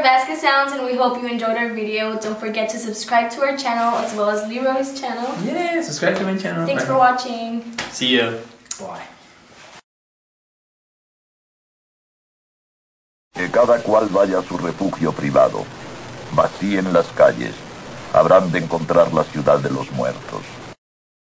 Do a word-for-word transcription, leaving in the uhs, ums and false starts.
Vasquez Sounds, and we hope you enjoyed our video. Don't forget to subscribe to our channel as well as Leroy's channel. Yeah, subscribe to my channel. Thanks for watching. See ya. Bye. Que cada cual vaya a su refugio privado. Vacíen las calles. Habrán de encontrar la ciudad de los muertos.